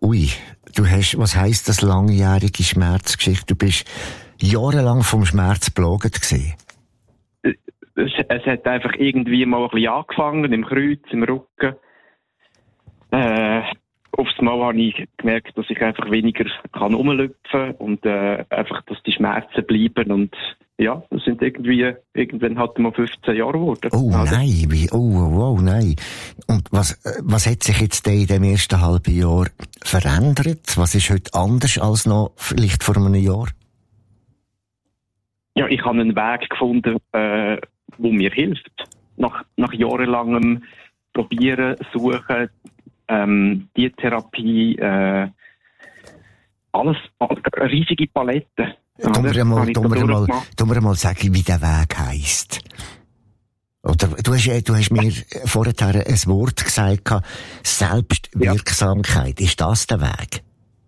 Ui, was heisst das langjährige Schmerzgeschichte? Du bist jahrelang vom Schmerz plaget gewesen. Es hat einfach irgendwie mal ein bisschen angefangen, im Kreuz, im Rücken. Aufs Mal habe ich gemerkt, dass ich einfach weniger kann rumlüpfen und einfach, dass die Schmerzen bleiben. Und ja, das sind irgendwann hat mal 15 Jahre geworden. Oh nein, nein. Und was hat sich jetzt in dem ersten halben Jahr verändert? Was ist heute anders als noch vielleicht vor einem Jahr? Ja, ich habe einen Weg gefunden, wo mir hilft. Nach jahrelangem Probieren, Suchen, die Therapie, alles, eine riesige Palette. Tun wir mal sagen, wie der Weg heisst. Oder du hast mir vorher ein Wort gesagt, Selbstwirksamkeit. Ja. Ist das der Weg?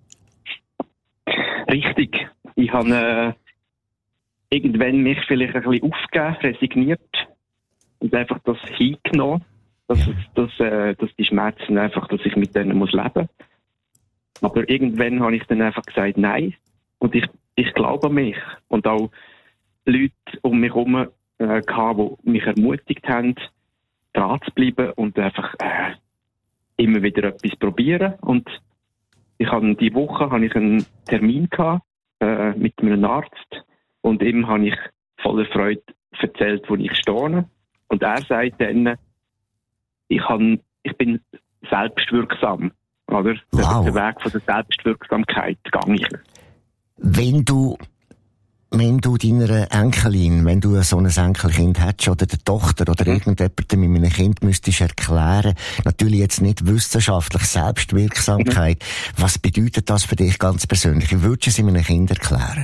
Richtig. Ich habe irgendwann mich vielleicht ein bisschen aufgegeben, resigniert und einfach das hingenommen, dass die Schmerzen einfach, dass ich mit denen muss leben. Aber irgendwann habe ich dann einfach gesagt, nein. Und ich glaube an mich. Und auch Leute um mich herum die mich ermutigt haben, dran zu bleiben und einfach immer wieder etwas probieren. Und diese Woche hatte ich einen Termin gehabt, mit einem Arzt. Und ihm habe ich voller Freude erzählt, wo ich stehe. Und er sagt dann, ich bin selbstwirksam. Oder? Wow. Der Weg von der Selbstwirksamkeit gehe ich. Wenn du deiner Enkelin, wenn du so ein Enkelkind hättest, oder der Tochter, oder irgendjemandem mit einem Kind müsstest erklären, natürlich jetzt nicht wissenschaftlich, Selbstwirksamkeit, was bedeutet das für dich ganz persönlich? Wie würdest du es einem Kind erklären?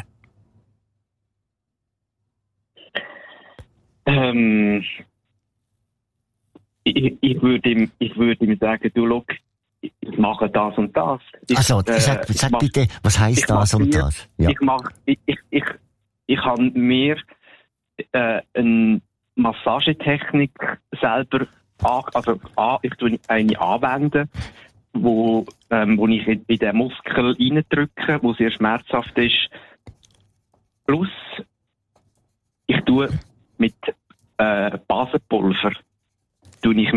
Ich würde ihm sagen, du, schau, ich mache das und das. Sag bitte, was heisst das und das? Ja. Ich habe mir eine Massagetechnik selber ich tue eine anwenden, wo ich in den Muskel reindrücke, wo sehr schmerzhaft ist. Plus, ich tue mit Basenpulver tue ich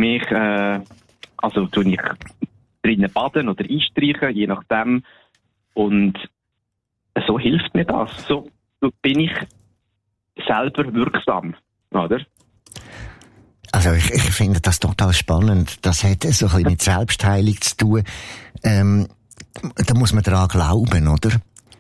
drinnen baden oder einstreichen, je nachdem. Und so hilft mir das. So bin ich selber wirksam, oder? Also ich finde das total spannend. Das hat so ein bisschen mit Selbstheilung zu tun. Da muss man daran glauben, oder?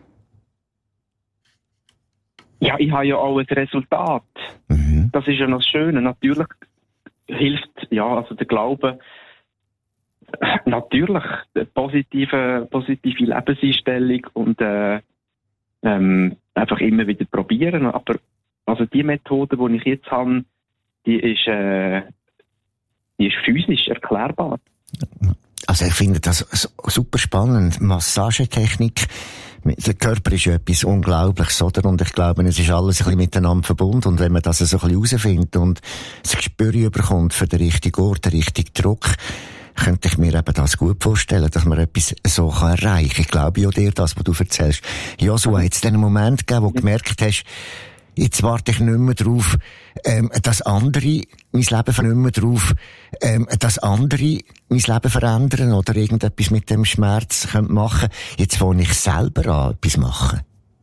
Ja, ich habe ja auch ein Resultat. Mhm. Das ist ja noch das Schöne. Natürlich hilft, der Glaube, natürlich positive Lebenseinstellung und einfach immer wieder probieren. Aber also die Methode, die ich jetzt habe, die ist physisch erklärbar. Also ich finde das super spannend. Massagetechnik. Der Körper ist ja etwas Unglaubliches, oder? Und ich glaube, es ist alles ein bisschen miteinander verbunden. Und wenn man das so ein bisschen herausfindet und das Gespür überkommt für den richtigen Ort, den richtigen Druck, könnte ich mir eben das gut vorstellen, dass man etwas so erreichen kann. Ich glaube ja dir, das, was du erzählst. Joshua, hat es einen Moment gegeben, wo du gemerkt hast, jetzt warte ich nicht mehr drauf, dass andere mein Leben nicht mehr drauf, dass andere mein Leben verändern oder irgendetwas mit dem Schmerz machen können. Jetzt fange ich selber an, etwas machen.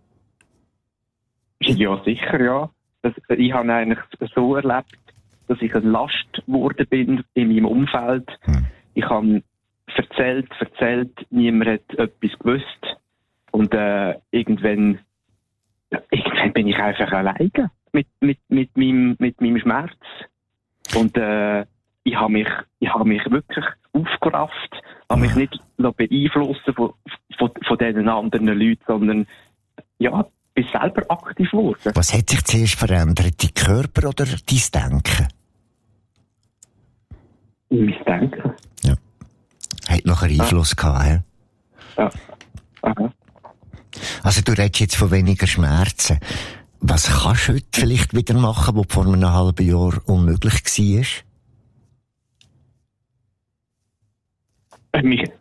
Ja, sicher, ja. Ich habe eigentlich so erlebt, dass ich eine Last geworden bin in meinem Umfeld. Ich habe erzählt, niemand hat etwas gewusst. Und irgendwann bin ich einfach alleine mit meinem Schmerz. Und ich habe mich wirklich aufgerafft, habe mich nicht beeinflussen von diesen anderen Leuten, sondern bin selber aktiv geworden. Was hat sich zuerst verändert? Dein Körper oder dein Denken? Mein Denken. Ja. Hat noch einen Einfluss gehabt, he? Ja. Aha. Also du redest jetzt von weniger Schmerzen. Was kannst du heute vielleicht wieder machen, was vor einem halben Jahr unmöglich war?